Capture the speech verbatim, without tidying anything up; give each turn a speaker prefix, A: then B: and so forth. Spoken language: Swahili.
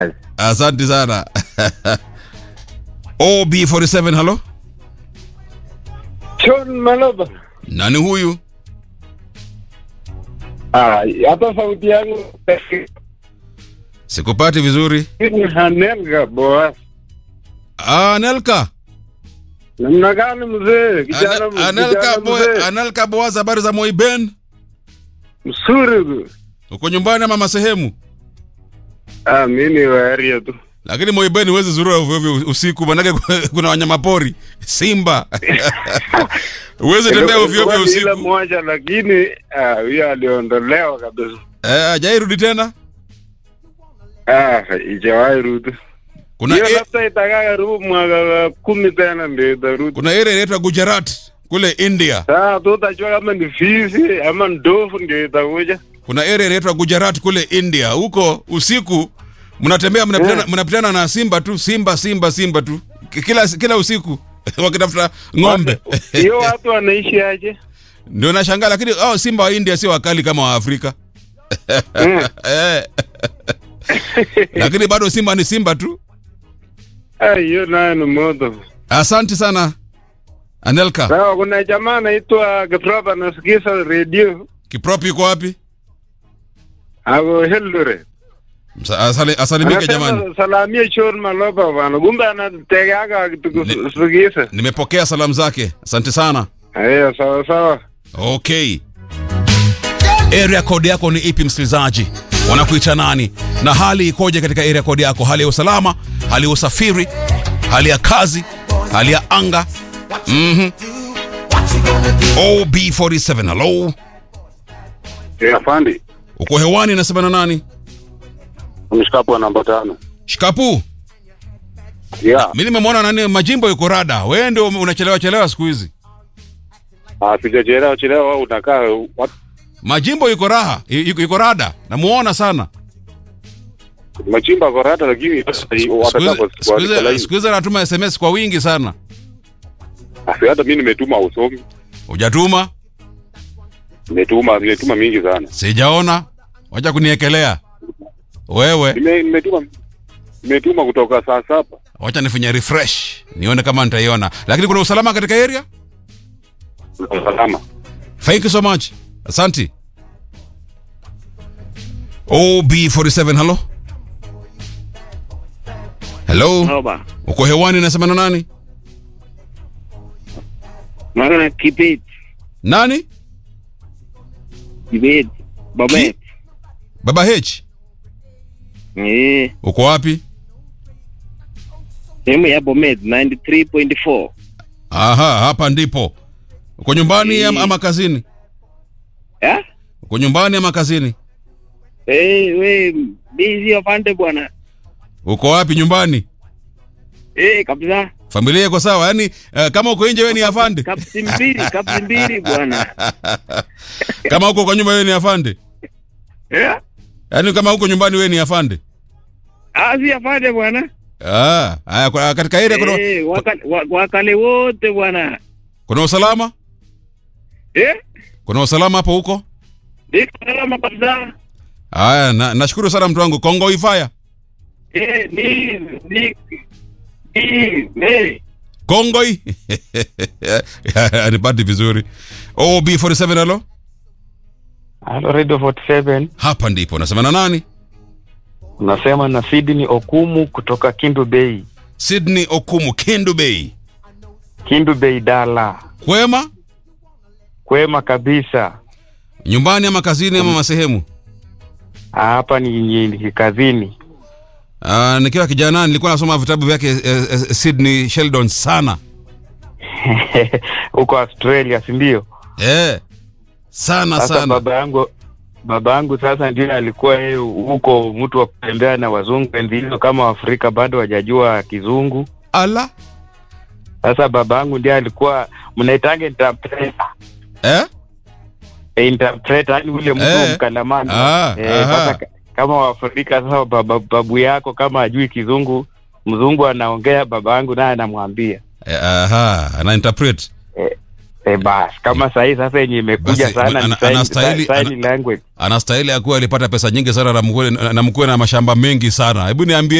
A: Asante sana. O B forty-seven, hello?
B: John Maloba.
A: Nani huyu?
B: Ah, hata sauti yangu
A: Sikupati vizuri.
B: ni Hanelga boss.
A: Ah, Anelka.
B: Namna gani mzee? Kijana
A: Ana- Anelka boy,
B: mzee.
A: Anelka boy, habari za Moiben?
B: Msuri.
A: Uko nyumbani ama sehemu?
B: Ah, mimi wa area tu.
A: Lakini Moiben huwezi zurura ovyo ovyo usiku, manake kuna wanyama pori, simba. Huwezi tembea ovyo ovyo
B: Ile
A: usiku.
B: moja lakini ah, huyo aliondolewa kabisa.
A: Eh, hajairudi tena?
B: Ah, ijawahi rudi.
A: Kuna
B: Hiyo
A: e,
B: labda itakaga rubu mwaka kumi tena ndio itarudi.
A: kuna area inaitwa Gujarat kule India.
B: Sasa tutajua kama ni fisi ama ndovu ndio itakuja.
A: Kuna area inaitwa Gujarat kule India. Huko usiku mnatembea mnapitana, mnapitana na simba tu, simba simba simba tu. Kila kila usiku wakitafuta ng'ombe.
B: Hiyo watu wanaishi aje?
A: Ndio nashangaa, lakini hao simba wa India sio wakali kama wa Afrika. Eh. Lakini bado simba ni simba tu.
B: Ah, hiyo nayo ni moto.
A: Asante sana Anelka.
B: Sawa, kuna jamaa anaitwa Kipropa anasikiza radio.
A: Kipropi yuko wapi?
B: Ako Eldoret.
A: Msa- Asali, asalimike jamani.
B: Salamia John Maloba bana. Kumbe anategeaga akitukusikiza.
A: Nimepokea salamu zake. Asante sana.
B: Haya, sawa sawa.
A: Okay. Area code yako ni ipi msikilizaji? Wanakuita nani? Na hali ikoje katika area code yako? Hali ya usalama, hali ya usafiri, hali ya kazi, hali ya anga. Mhm. O B forty-seven, hello.
B: Eh, afandi.
A: Uko hewani nasema na nani?
B: Mshikapo namba tano.
A: Shikapu.
B: Yeah.
A: Mimi nimemwona nani Majimbo yuko rada. Wewe ndio unachelewa chelewa siku hizi.
B: Ah, sijachelewa chelewa wewe utakaa wat-
A: Majimbo yuko raha, yuko, yuko rada. Namuona sana.
B: machimba korata lakini watataka
A: Siku hizi siku hizi anatuma S M S kwa wingi sana.
B: Ah, hata mimi nimetuma usomi.
A: Hujatuma?
B: Nimetuma, nimetuma mingi sana.
A: Sijaona. Wacha kuniekelea. Wewe,
B: Nime- Nimetuma nimetuma kutoka saa saba.
A: wacha nifanye refresh. Nione kama nitaiona. Lakini kuna usalama katika area?
B: Salama.
A: Thank you so much. Asante. O B forty-seven, hello. Hello.
C: Roba.
A: Uko hewani nasema na nani?
C: Mara Kibet.
A: Nani?
C: Kibet. Bomet.
A: Baba H.
C: Eh,
A: Uko wapi?
C: sehemu ya Bomet ninety-three point four.
A: Aha, hapa ndipo. Uko nyumbani
C: Eh.
A: ama, ama kazini?
C: Eh?
A: Uko nyumbani ama kazini?
C: Eh, we busy afande bwana.
A: Uko wapi nyumbani?
C: Eh, kabisa.
A: Familia iko sawa? Yaani uh, kama uko nje wewe ni afande.
C: Kapsi mbili, kapsi mbili bwana.
A: Kama uko kwa nyumba wewe ni afande.
C: Eh?
A: Yaani kama uko nyumbani wewe ni afande.
C: Ah, si afande bwana.
A: Ah, haya kwa- katika area kuna
C: Eh, wakale, wa- wakale wote bwana.
A: kuna usalama?
C: Eh?
A: Kuna usalama hapo huko?
C: Niko salama kabisa.
A: Haya, na, nashukuru sana mtu wangu. Kongo Ifaya.
C: Eh, ni ni ni ni
A: Kongo hii. Anipati vizuri. O B forty-seven, hello.
D: Halo Radio forty-seven.
A: Hapa ndipo nasema na nani?
D: Unasema na Sydney Okumu kutoka Kindu Bay.
A: Sydney Okumu, Kindu Bay.
D: Kindu Bay Dala.
A: Kwema?
D: Kwema kabisa.
A: Nyumbani ama kazini ama masehemu?
D: Hapa ni, ni, ni kazini.
A: Ah, nikiwa kijana nilikuwa nasoma vitabu vyake eh, eh, Sydney Sheldon sana.
D: Huko Australia, si ndio?
A: Eh. Sana
D: Sasa
A: sana.
D: baba yangu baba yangu sasa ndiye alikuwa yeye huko mtu wa kutembea na wazungu enzi hizo, kama Afrika bado hajajua kizungu.
A: Ala.
D: Sasa baba yangu ndiye alikuwa mnaitanga interpreter.
A: Eh?
D: Interpreter yani ule mtu
A: Eh.
D: mkalamani.
A: Ah,
D: Eh,
A: aha.
D: sasa kama Waafrika sasa baba, babu yako kama ajui kizungu, mzungu anaongea, baba yangu naye anamwambia.
A: Eh, aha, ana interpret.
D: Eh, Eh, bas kama sahi sasa yenye imekuja
A: Basi,
D: sana
A: ana-
D: ni sign-
A: anastahili-
D: sign
A: ana-
D: language.
A: Anastahili akuwa alipata pesa nyingi sana na mkwe na mkwe na mashamba mengi sana. Hebu niambie